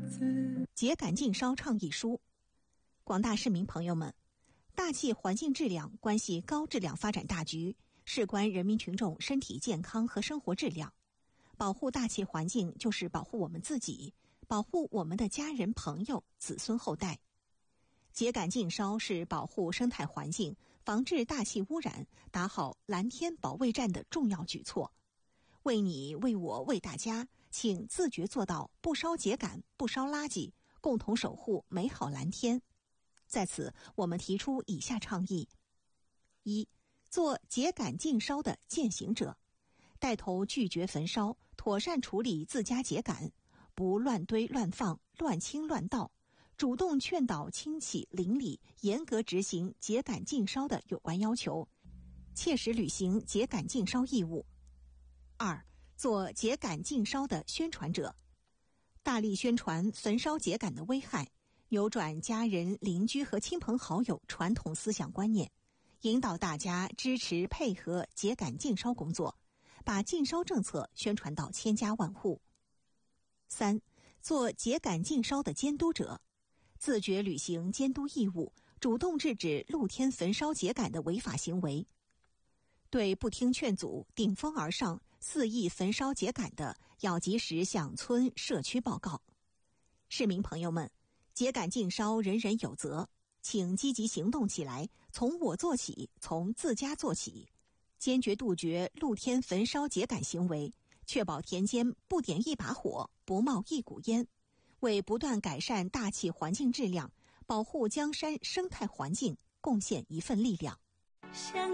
秸秆禁烧倡议书。广大市民朋友们，大气环境质量关系高质量发展大局，事关人民群众身体健康和生活质量。保护大气环境就是保护我们自己，保护我们的家人、朋友、子孙后代。秸秆禁烧是保护生态环境、防治大气污染、打好蓝天保卫战的重要举措。为你、为我、为大家，请自觉做到不烧秸秆、不烧垃圾，共同守护美好蓝天。在此，我们提出以下倡议：一、做秸秆禁烧的践行者，带头拒绝焚烧，妥善处理自家秸秆，不乱堆乱放、乱倾乱倒，主动劝导亲戚邻里严格执行秸秆禁烧的有关要求，切实履行秸秆禁烧义务。二、做秸秆禁烧的宣传者，大力宣传焚烧秸秆的危害，扭转家人、邻居和亲朋好友传统思想观念，引导大家支持配合秸秆禁烧工作，把禁烧政策宣传到千家万户。三、做秸秆禁烧的监督者，自觉履行监督义务，主动制止露天焚烧秸秆的违法行为。对不听劝阻、顶风而上、肆意焚烧秸秆的，要及时向村社区报告。市民朋友们，秸秆禁烧人人有责，请积极行动起来，从我做起，从自家做起，坚决杜绝露天焚烧秸秆行为，确保田间不点一把火，不冒一股烟，为不断改善大气环境质量、保护江山生态环境贡献一份力量。